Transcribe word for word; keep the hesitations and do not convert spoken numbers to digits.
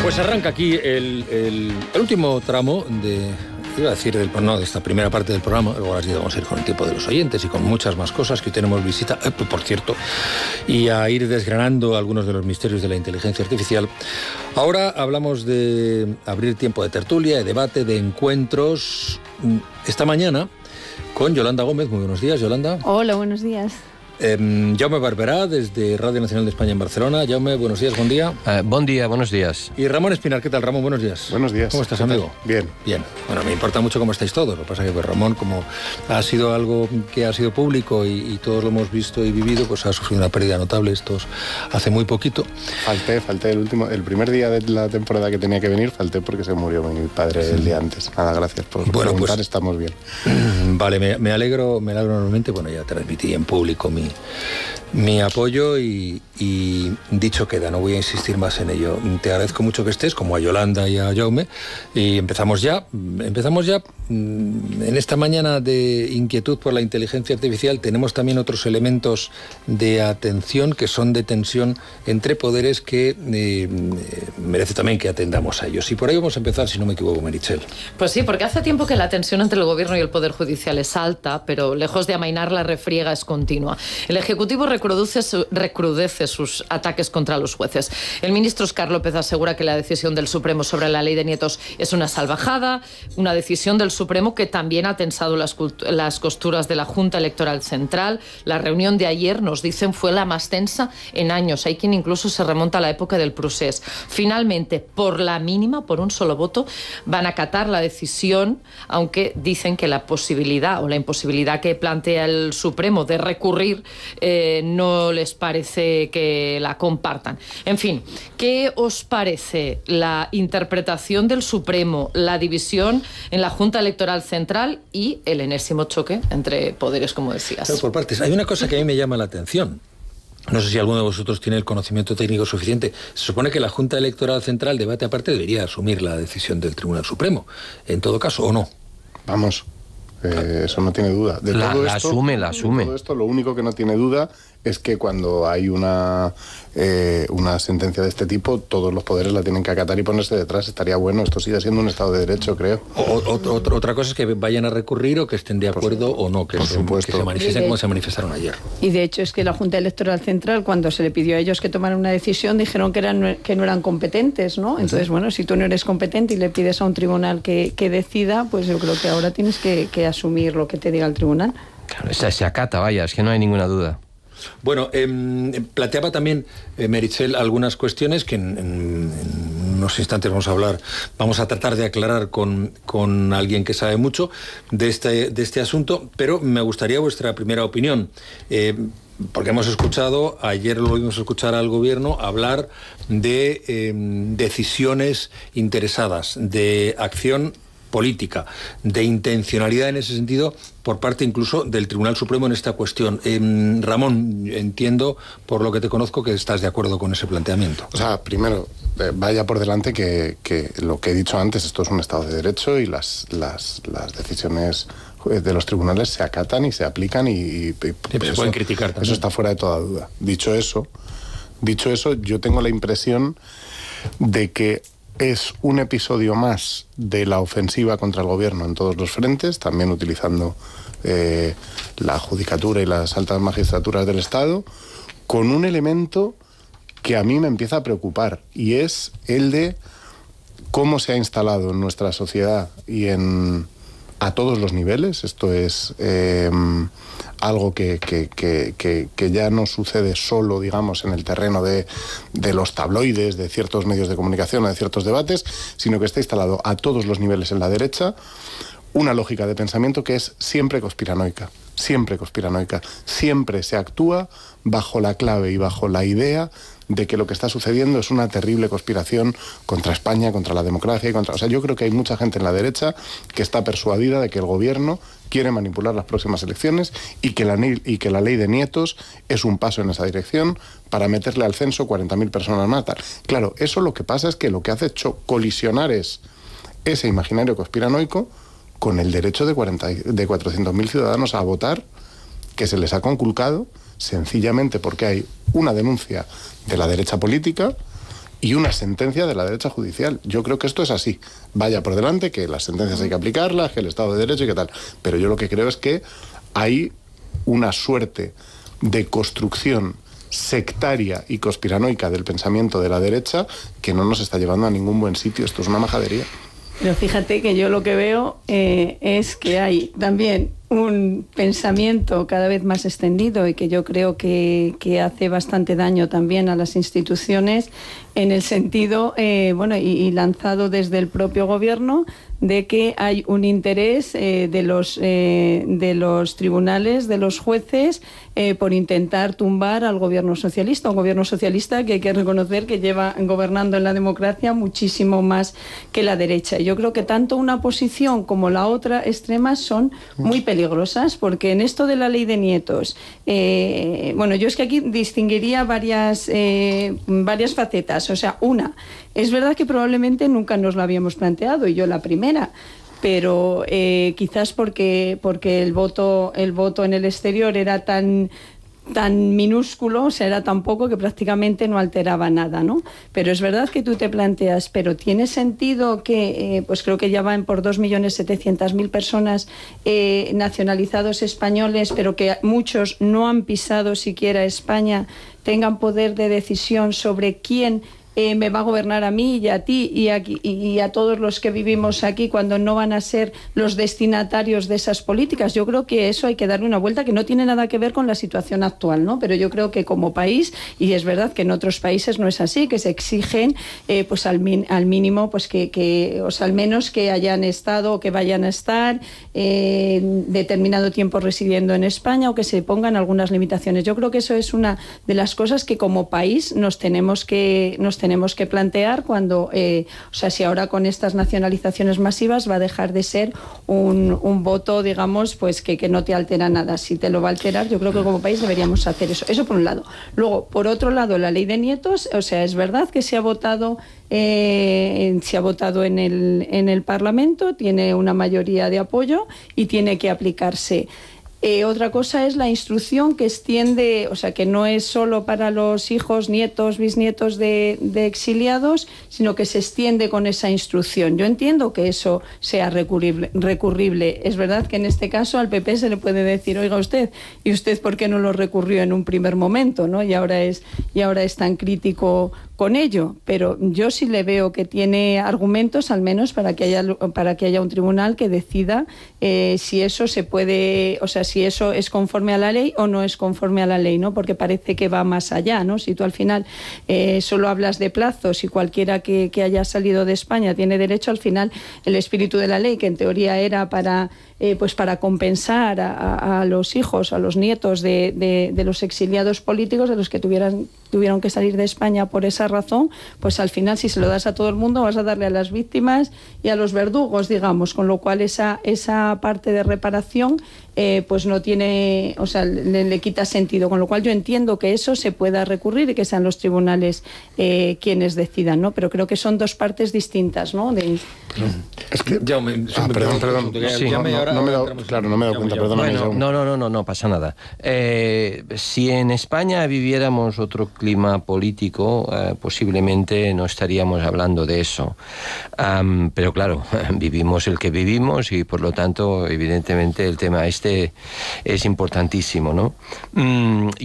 Pues arranca aquí el, el, el último tramo de, iba a decir, del, no, de esta primera parte del programa. Luego así vamos a ir con el tiempo de los oyentes y con muchas más cosas, que hoy tenemos visita, eh, por cierto, y a ir desgranando algunos de los misterios de la inteligencia artificial. Ahora hablamos de abrir tiempo de tertulia, de debate, de encuentros. Esta mañana con Yolanda Gómez. Muy buenos días, Yolanda. Hola, buenos días. Eh, Jaume Barberá, desde Radio Nacional de España en Barcelona. Jaume, buenos días, buen día. Uh, buen día, buenos días. Y Ramón Espinar, ¿qué tal, Ramón? Buenos días. Buenos días. ¿Cómo estás, amigo? Bien. Bien. Bueno, me importa mucho cómo estáis todos. Lo que pasa es que pues, Ramón, como ha sido algo que ha sido público y, y todos lo hemos visto y vivido, pues ha sufrido una pérdida notable estos hace muy poquito. Falté, falté el último, el primer día de la temporada que tenía que venir, falté porque se murió mi padre sí. el día antes. Nada, gracias por bueno, preguntar, pues, estamos bien. Vale, me, me alegro, me alegro enormemente. Bueno, ya transmití en público mi... mi apoyo y, y dicho queda, no voy a insistir más en ello. Te agradezco mucho que estés, como a Yolanda y a Jaume, y empezamos ya, empezamos ya en esta mañana de inquietud por la inteligencia artificial. Tenemos también otros elementos de atención que son de tensión entre poderes que eh, merece también que atendamos a ellos. Y por ahí vamos a empezar, si no me equivoco, Meritxell. Pues sí, porque hace tiempo que la tensión entre el gobierno y el poder judicial es alta, pero lejos de amainar, la refriega es continua. El Ejecutivo recrudece, su, recrudece sus ataques contra los jueces. El ministro Óscar López asegura que la decisión del Supremo sobre la ley de nietos es una salvajada, una decisión del Supremo que también ha tensado las, las costuras de la Junta Electoral Central. La reunión de ayer, nos dicen, fue la más tensa en años. Hay quien incluso se remonta a la época del Procés. Finalmente, por la mínima, por un solo voto, van a acatar la decisión, aunque dicen que la posibilidad o la imposibilidad que plantea el Supremo de recurrir eh, no les parece que la compartan. En fin, ¿qué os parece la interpretación del Supremo, la división en la Junta Electoral Central y el enésimo choque entre poderes, como decías? Pero por partes, hay una cosa que a mí me llama la atención. No sé si alguno de vosotros tiene el conocimiento técnico suficiente. Se supone que la Junta Electoral Central, debate aparte, debería asumir la decisión del Tribunal Supremo, en todo caso, ¿o no? Vamos, eh, eso no tiene duda. De la, todo la esto, asume, la asume. De todo esto, lo único que no tiene duda es que cuando hay una, eh, una sentencia de este tipo, todos los poderes la tienen que acatar y ponerse detrás. Estaría bueno, esto sigue siendo un Estado de Derecho, creo. O, o, otra, otra cosa es que vayan a recurrir o que estén de acuerdo o no, que, por se, supuesto. que se manifiesten como se manifestaron ayer. Y de hecho es que la Junta Electoral Central, cuando se le pidió a ellos que tomaran una decisión, dijeron que, eran, que no eran competentes, ¿no? Entonces, uh-huh. bueno, si tú no eres competente y le pides a un tribunal que, que decida, pues yo creo que ahora tienes que, que asumir lo que te diga el tribunal. Claro, se, se acata, vaya, es que no hay ninguna duda. Bueno, eh, planteaba también eh, Meritxell algunas cuestiones que en, en, en unos instantes vamos a hablar, vamos a tratar de aclarar con, con alguien que sabe mucho de este, de este asunto, pero me gustaría vuestra primera opinión, eh, porque hemos escuchado, ayer lo vimos escuchar al gobierno hablar de eh, decisiones interesadas, de acción política, de intencionalidad en ese sentido por parte incluso del Tribunal Supremo en esta cuestión. Eh, Ramón, entiendo por lo que te conozco que estás de acuerdo con ese planteamiento. O sea, primero, eh, vaya por delante que, que lo que he dicho antes, esto es un Estado de Derecho y las, las, las decisiones de los tribunales se acatan y se aplican y, y, y sí, eso, se pueden criticar también. Eso está fuera de toda duda. Dicho eso, dicho eso, yo tengo la impresión de que es un episodio más de la ofensiva contra el gobierno en todos los frentes, también utilizando eh, la judicatura y las altas magistraturas del Estado, con un elemento que a mí me empieza a preocupar, y es el de cómo se ha instalado en nuestra sociedad y en a todos los niveles. Esto es eh, algo que, que, que, que, que ya no sucede solo, digamos, en el terreno de, de los tabloides, de ciertos medios de comunicación o de ciertos debates, sino que está instalado a todos los niveles en la derecha una lógica de pensamiento que es siempre conspiranoica, siempre conspiranoica. Siempre se actúa bajo la clave y bajo la idea de que lo que está sucediendo es una terrible conspiración contra España, contra la democracia y contra... O sea, yo creo que hay mucha gente en la derecha que está persuadida de que el gobierno quiere manipular las próximas elecciones y que la, y que la ley de nietos es un paso en esa dirección para meterle al censo cuarenta mil personas más. Tal. Claro, eso lo que pasa es que lo que hace cho- colisionar es ese imaginario conspiranoico con el derecho de, cuarenta, de cuatrocientos mil ciudadanos a votar que se les ha conculcado sencillamente porque hay una denuncia de la derecha política y una sentencia de la derecha judicial. Yo creo que esto es así. Vaya por delante, que las sentencias hay que aplicarlas, que el Estado de Derecho y qué tal. Pero yo lo que creo es que hay una suerte de construcción sectaria y conspiranoica del pensamiento de la derecha que no nos está llevando a ningún buen sitio. Esto es una majadería. Pero fíjate que yo lo que veo eh, es que hay también un pensamiento cada vez más extendido y que yo creo que, que hace bastante daño también a las instituciones en el sentido, eh, bueno, y, y lanzado desde el propio gobierno, de que hay un interés eh, de, los, eh, de los tribunales, de los jueces, eh, por intentar tumbar al gobierno socialista, un gobierno socialista que hay que reconocer que lleva gobernando en la democracia muchísimo más que la derecha. Y yo creo que tanto una posición como la otra extrema son muy peligrosas, porque en esto de la ley de nietos, eh, bueno, yo es que aquí distinguiría varias, eh, varias facetas. O sea, una, es verdad que probablemente nunca nos lo habíamos planteado, y yo la primera, pero eh, quizás porque, porque el voto, el voto en el exterior era tan, tan minúsculo, o sea, era tan poco que prácticamente no alteraba nada, ¿no? Pero es verdad que tú te planteas, pero ¿tiene sentido que, eh, pues creo que ya van por dos millones setecientas mil personas eh, nacionalizados españoles, pero que muchos no han pisado siquiera España, tengan poder de decisión sobre quién Eh, me va a gobernar a mí y a ti y a, y a todos los que vivimos aquí, cuando no van a ser los destinatarios de esas políticas? Yo creo que eso hay que darle una vuelta, que no tiene nada que ver con la situación actual, ¿no? Pero yo creo que como país, y es verdad que en otros países no es así, que se exigen eh, pues al, min, al mínimo, pues que, que, o sea, al menos que hayan estado o que vayan a estar eh, determinado tiempo residiendo en España, o que se pongan algunas limitaciones. Yo creo que eso es una de las cosas que como país nos tenemos que nos tenemos que plantear cuando, eh, o sea, si ahora con estas nacionalizaciones masivas va a dejar de ser un, un voto, digamos, pues que, que no te altera nada. Si te lo va a alterar, yo creo que como país deberíamos hacer eso. Eso por un lado. Luego, por otro lado, la ley de nietos, o sea, es verdad que se ha votado, eh, se ha votado en el, en el Parlamento, tiene una mayoría de apoyo y tiene que aplicarse. Eh, otra cosa es la instrucción que extiende, o sea, que no es solo para los hijos, nietos, bisnietos de, de exiliados, sino que se extiende con esa instrucción. Yo entiendo que eso sea recurrible, recurrible. Es verdad que en este caso al P P se le puede decir, oiga usted, ¿y usted por qué no lo recurrió en un primer momento, ¿no? Y ahora es, y ahora es tan crítico con ello, pero yo sí le veo que tiene argumentos, al menos para que haya, para que haya un tribunal que decida eh, si eso se puede, o sea, si eso es conforme a la ley o no es conforme a la ley, ¿no? Porque parece que va más allá, ¿no? Si tú al final eh, solo hablas de plazos y cualquiera que, que haya salido de España tiene derecho, al final el espíritu de la ley, que en teoría era para eh, pues para compensar a, a los hijos, a los nietos de, de, de los exiliados políticos, de los que tuvieran, tuvieron que salir de España por esa razón, pues al final si se lo das a todo el mundo vas a darle a las víctimas y a los verdugos, digamos, con lo cual esa, esa parte de reparación eh, pues no tiene, o sea, le, le quita sentido, con lo cual yo entiendo que eso se pueda recurrir y que sean los tribunales eh, quienes decidan, ¿no? Pero creo que son dos partes distintas, ¿no? De... Es que... Jaume, ah, perdón, perdón. Sí, no, no, no me he dado, claro, no me he dado cuenta, perdóname. Bueno, no, no, no, no, no pasa nada. Eh, si en España viviéramos otro clima político, eh, posiblemente no estaríamos hablando de eso. Um, pero claro, vivimos el que vivimos y por lo tanto, evidentemente, el tema este es importantísimo, ¿no? Mm,